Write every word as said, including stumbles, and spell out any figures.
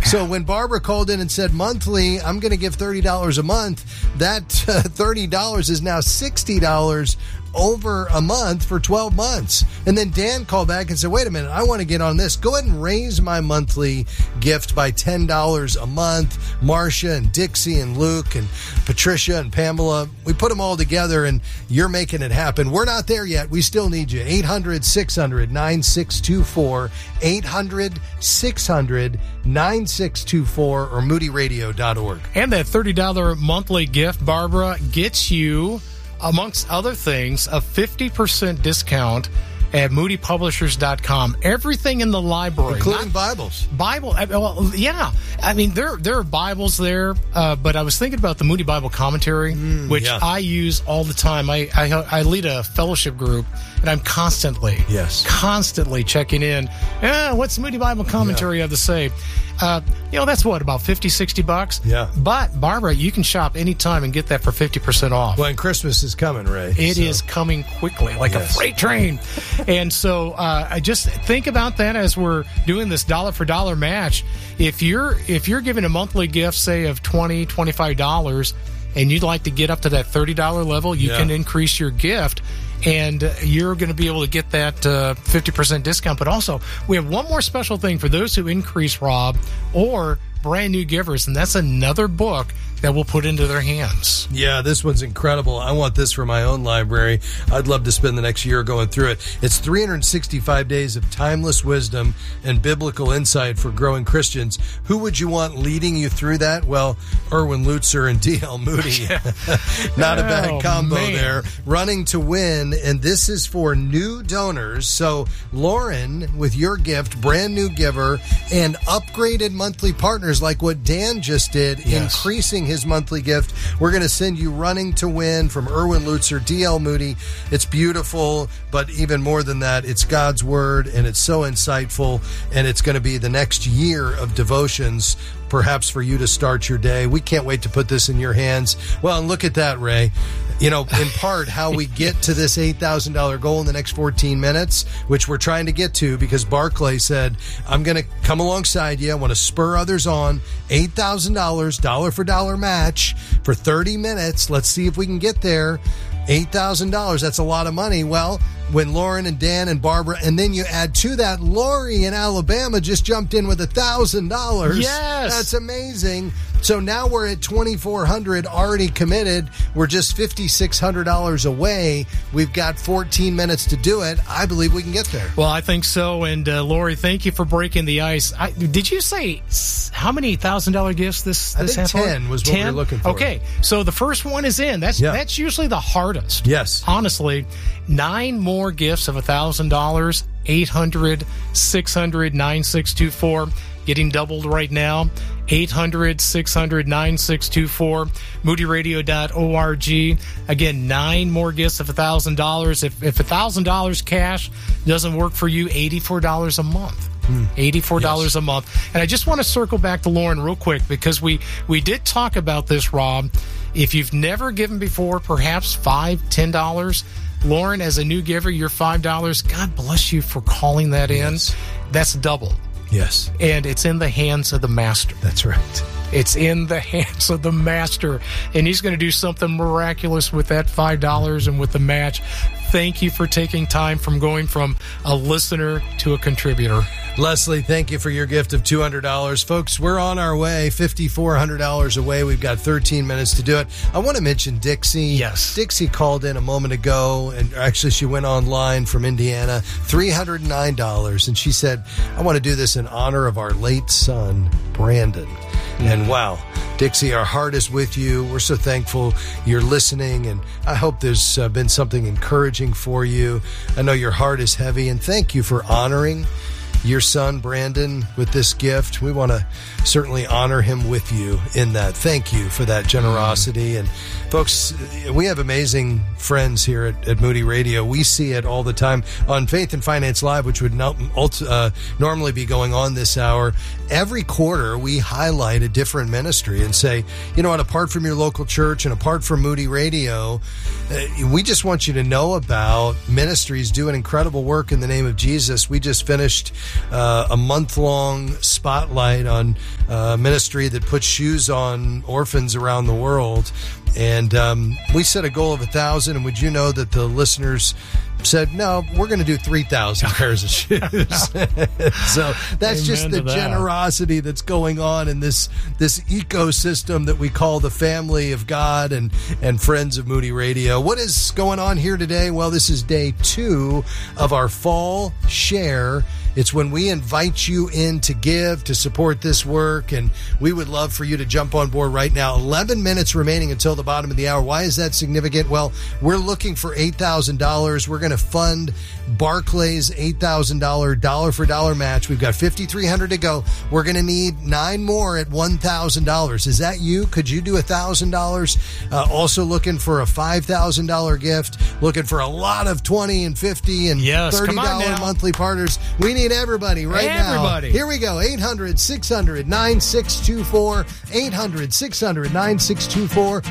So when Barbara called in and said monthly, I'm going to give thirty dollars a month, that uh, thirty dollars is now sixty dollars over a month for twelve months. And then Dan called back and said, wait a minute, I want to get on this. Go ahead and raise my monthly gift by ten dollars a month. Marcia and Dixie and Luke and Patricia and Pamela, we put them all together and you're making it happen. We're not there yet. We still need you. eight hundred, six hundred, nine six two four, eight hundred, six hundred, nine six two four or moody radio dot org. And that thirty dollars monthly gift, Barbara, gets you, amongst other things, a fifty percent discount at moody publishers dot com. Everything in the library. Including not, Bibles. Bible. Well, yeah. I mean, there there are Bibles there, uh, but I was thinking about the Moody Bible Commentary, mm, which yeah. I use all the time. I, I I lead a fellowship group, and I'm constantly, yes, constantly checking in. Yeah, what's the Moody Bible Commentary yeah. have to say? Uh, you know, that's what, about fifty, sixty bucks? Yeah. But, Barbara, you can shop anytime and get that for fifty percent off. Well, and Christmas is coming, Ray. It so. is coming quickly, like yes. a freight train. And so uh, I just think about that as we're doing this dollar for dollar match. If you're if you're giving a monthly gift, say, of twenty dollars, twenty-five dollars, and you'd like to get up to that thirty dollars level, you yeah. can increase your gift. And you're going to be able to get that uh, fifty percent discount. But also, we have one more special thing for those who increase, Rob, or brand new givers, and that's another book that we'll put into their hands. Yeah, this one's incredible. I want this for my own library. I'd love to spend the next year going through it. It's three hundred sixty-five days of timeless wisdom and biblical insight for growing Christians. Who would you want leading you through that? Well, Erwin Lutzer and D L Moody. Not a bad oh, combo man. there. Running to Win, and this is for new donors. So, Lauren, with your gift, brand new giver, and upgraded monthly partners like what Dan just did, yes. increasing his monthly gift. We're going to send you Running to Win from Erwin Lutzer, D L Moody. It's beautiful, but even more than that, it's God's Word, and it's so insightful, and it's going to be the next year of devotions, perhaps for you to start your day. We can't wait to put this in your hands. Well, and look at that, Ray. You know, in part, how we get to this eight thousand dollars goal in the next fourteen minutes, which we're trying to get to because Barclay said, I'm going to come alongside you. I want to spur others on. eight thousand dollars, dollar for dollar match for thirty minutes. Let's see if we can get there. eight thousand dollars, that's a lot of money. Well, when Lauren and Dan and Barbara, and then you add to that, Lori in Alabama just jumped in with one thousand dollars. Yes. That's amazing. So now we're at twenty-four hundred dollars already committed. We're just five thousand six hundred dollars away. We've got fourteen minutes to do it. I believe we can get there. Well, I think so. And uh, Lori, thank you for breaking the ice. I, did you say how many one thousand dollars gifts this, this I think ten was what we were looking for. Okay, so the first one is in. That's yeah. that's usually the hardest. Yes. Honestly, nine more gifts of one thousand dollars, eight hundred, six hundred, nine six two four. Getting doubled right now. eight hundred, six hundred, nine six two four. moody radio dot org. Again, nine more gifts of one thousand dollars. If, if one thousand dollars cash doesn't work for you, eighty-four dollars a month. eighty-four dollars yes. a month. And I just want to circle back to Lauren real quick because we, we did talk about this, Rob. If you've never given before, perhaps five dollars, ten dollars, Lauren, as a new giver, you're five dollars. God bless you for calling that in. Yes. That's double. Yes. And it's in the hands of the master. That's right. It's in the hands of the master. And he's going to do something miraculous with that five dollars and with the match. Thank you for taking time from going from a listener to a contributor. Leslie, thank you for your gift of two hundred dollars. Folks, we're on our way, five thousand four hundred dollars away. We've got thirteen minutes to do it. I want to mention Dixie. Yes. Dixie called in a moment ago, and actually she went online from Indiana, three hundred nine dollars. And she said, I want to do this in honor of our late son, Brandon. Mm-hmm. And wow, Dixie, our heart is with you. We're so thankful you're listening, and I hope there's uh, been something encouraging for you. I know your heart is heavy, and thank you for honoring your son, Brandon, with this gift. We want to certainly honor him with you in that. Thank you for that generosity. And folks, we have amazing friends here at, at Moody Radio. We see it all the time on Faith and Finance Live, which would not, uh, normally be going on this hour. Every quarter, we highlight a different ministry and say, you know what, apart from your local church and apart from Moody Radio, uh, we just want you to know about ministries doing incredible work in the name of Jesus. We just finished uh, a month-long spotlight on uh, ministry that puts shoes on orphans around the world. And um, we set a goal of a thousand, and would you know that the listeners said, no, we're going to do three thousand pairs of shoes. So that's Amen just the to that. generosity that's going on in this this ecosystem that we call the family of God and, and friends of Moody Radio. What is going on here today? Well, this is day two of our fall share. It's when we invite you in to give, to support this work, and we would love for you to jump on board right now. eleven minutes remaining until the bottom of the hour. Why is that significant? Well, we're looking for eight thousand dollars. We're going to fund Barclays' eight thousand dollars dollar-for-dollar match. We've got five thousand three hundred dollars to go. We're going to need nine more at one thousand dollars. Is that you? Could you do one thousand dollars? Uh, also looking for a five thousand dollars gift. Looking for a lot of twenty and fifty and Yes, thirty come on dollars now. monthly partners. We need everybody right now. Everybody. Here we go. eight hundred, six hundred, nine six two four. eight hundred, six hundred, nine six two four.